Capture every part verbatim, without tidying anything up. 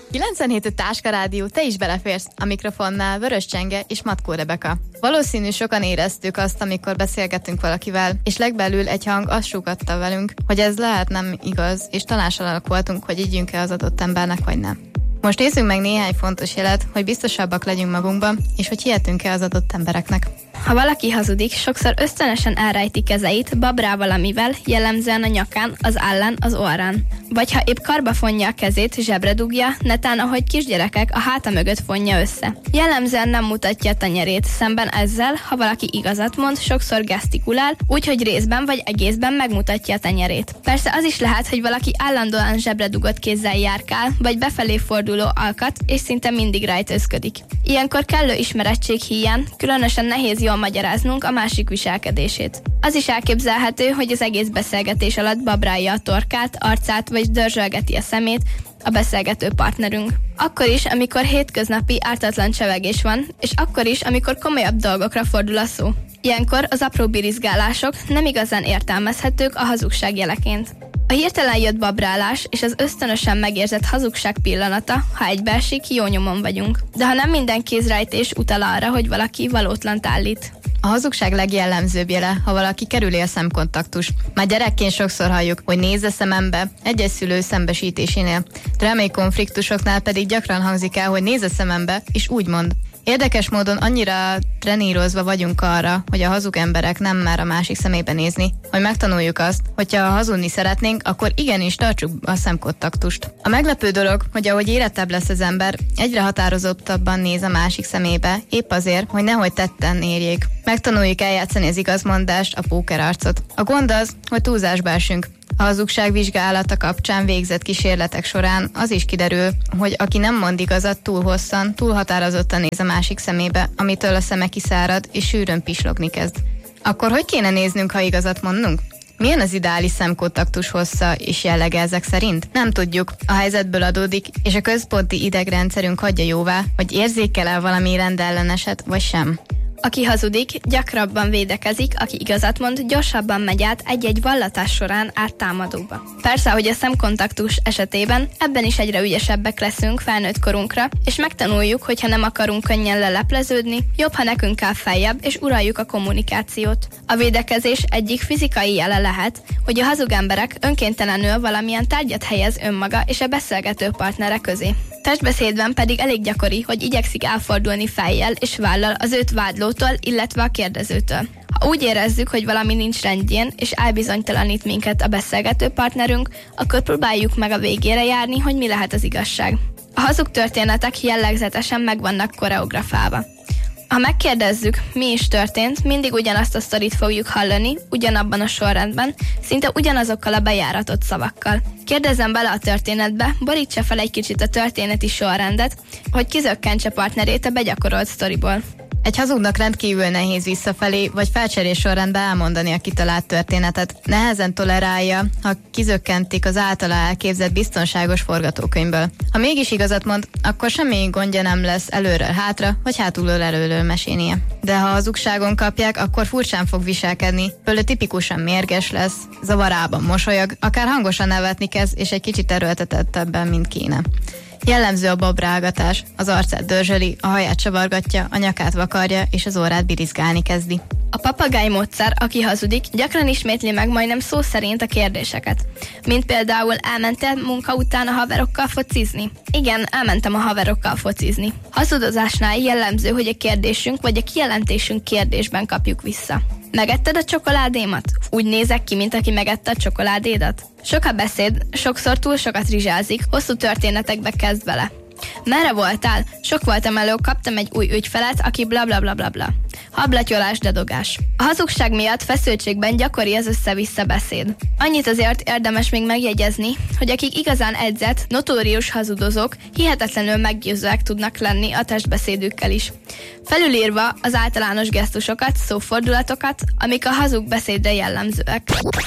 kilencvenhét Táska Rádió, te is beleférsz, a mikrofonnál Vörös Csenge és Matkó Rebeka. Valószínű sokan éreztük azt, amikor beszélgettünk valakivel, és legbelül egy hang azt súgatta velünk, hogy ez lehet nem igaz, és tanácstalanok voltunk, hogy ígyünk-e az adott embernek, vagy nem. Most nézzünk meg néhány fontos jelet, hogy biztosabbak legyünk magunkban, és hogy hihetünk-e az adott embereknek. Ha valaki hazudik, sokszor ösztönösen elrejti kezeit, babrál valamivel, jellemzően a nyakán, az állán, az orrán. Vagy ha épp karba fonja a kezét, zsebre dugja, netán ahogy kisgyerekek a háta mögött fonja össze. Jellemzően nem mutatja a tenyerét, szemben ezzel, ha valaki igazat mond, sokszor gesztikulál, úgyhogy részben vagy egészben megmutatja a tenyerét. Persze az is lehet, hogy valaki állandóan zsebre dugott kézzel járkál, vagy befelé forduló alkat, és szinte mindig rejtőzködik. Ilyenkor kellő ismerettség híján különösen nehéz jól magyaráznunk a másik viselkedését. Az is elképzelhető, hogy az egész beszélgetés alatt babrálja a torkát, arcát, vagy dörzsölgeti a szemét a beszélgető partnerünk. Akkor is, amikor hétköznapi ártatlan csevegés van, és akkor is, amikor komolyabb dolgokra fordul a szó. Ilyenkor az apró birizgálások nem igazán értelmezhetők a hazugság jeleként. A hirtelen jött babrálás és az ösztönösen megérzett hazugság pillanata, ha egybeesik, jó nyomon vagyunk. De ha nem minden kézrejtés utal arra, hogy valaki valótlant állít. A hazugság legjellemzőbb jele, ha valaki kerüli a szemkontaktus. Már gyerekként sokszor halljuk, hogy nézze szemembe, egyes szülő szembesítésénél. Drámai konfliktusoknál pedig gyakran hangzik el, hogy nézze szemembe, és úgy mond. Érdekes módon annyira trenírozva vagyunk arra, hogy a hazug emberek nem már a másik szemébe nézni, hogy megtanuljuk azt, hogyha hazudni szeretnénk, akkor igenis tartsuk a szemkontaktust. A meglepő dolog, hogy ahogy érettebb lesz az ember, egyre határozottabban néz a másik szemébe, épp azért, hogy nehogy tetten érjék. Megtanuljuk eljátszani az igazmondást, a pókerarcot. A gond az, hogy túlzásba esünk. A hazugság vizsgálata kapcsán végzett kísérletek során az is kiderül, hogy aki nem mond igazat túl hosszan, túl határozottan néz a másik szemébe, amitől a szeme kiszárad és sűrűn pislogni kezd. Akkor hogy kéne néznünk, ha igazat mondunk? Milyen az ideális szemkontaktus hossza és jellege ezek szerint? Nem tudjuk. A helyzetből adódik, és a központi idegrendszerünk hagyja jóvá, hogy érzékel el valami rendelleneset, vagy sem. Aki hazudik, gyakrabban védekezik, aki igazat mond, gyorsabban megy át egy-egy vallatás során át támadóba. Persze, hogy a szemkontaktus esetében ebben is egyre ügyesebbek leszünk felnőtt korunkra, és megtanuljuk, hogy ha nem akarunk könnyen lelepleződni, jobb, ha nekünk kell feljebb, és uraljuk a kommunikációt. A védekezés egyik fizikai jele lehet, hogy a hazug emberek önkéntelenül valamilyen tárgyat helyez önmaga és a beszélgető partnere közé. Testbeszédben pedig elég gyakori, hogy igyekszik elfordulni fejjel és vállal az őt vádlótól, illetve a kérdezőtől. Ha úgy érezzük, hogy valami nincs rendjén, és elbizonytalanít minket a beszélgető partnerünk, akkor próbáljuk meg a végére járni, hogy mi lehet az igazság. A hazug történetek jellegzetesen meg vannak koreografálva. Ha megkérdezzük, mi is történt, mindig ugyanazt a sztorit fogjuk hallani, ugyanabban a sorrendben, szinte ugyanazokkal a bejáratott szavakkal. Kérdezzem bele a történetbe, borítsa fel egy kicsit a történeti sorrendet, hogy kizökkentse partnerét a begyakorolt sztoriból. Egy hazugnak rendkívül nehéz visszafelé vagy felcserés sorrendben elmondani a kitalált történetet. Nehezen tolerálja, ha kizökkentik az általa elképzelt biztonságos forgatókönyvből. Ha mégis igazat mond, akkor semmi gondja nem lesz előről hátra, vagy hátulról előről mesélnie. De ha hazugságon kapják, akkor furcsán fog viselkedni, főleg tipikusan mérges lesz, zavarában mosolyog, akár hangosan nevetni kezd, és egy kicsit erőltetettebben, mint kéne. Jellemző a babrálgatás, az arcát dörzsöli, a haját csavargatja, a nyakát vakarja, és az orrát birizgálni kezdi. A papagáj módszer, aki hazudik, gyakran ismétli meg majdnem szó szerint a kérdéseket. Mint például, elmentél munka után a haverokkal focizni? Igen, elmentem a haverokkal focizni. Hazudozásnál jellemző, hogy a kérdésünk vagy a kijelentésünk kérdésben kapjuk vissza. Megetted a csokoládémat? Úgy nézek ki, mint aki megette a csokoládédat? Sok a beszéd, sokszor túl sokat rizsázik, hosszú történetekbe kezd vele. Merre voltál? Sok voltam elő, kaptam egy új ügyfelet, aki bla bla bla bla bla. Hablatyolás, dadogás. A hazugság miatt feszültségben gyakori az össze-vissza beszéd. Annyit azért érdemes még megjegyezni, hogy akik igazán edzett, notórius hazudozók hihetetlenül meggyőzőek tudnak lenni a testbeszédükkel is. Felülírva az általános gesztusokat, szófordulatokat, amik a hazug beszédre jellemzőek.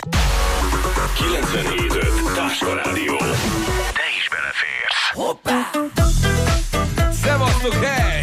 kilencvenhét öt Táska Rádió. Te is beleférsz. Hoppá! Szevasztok, hely!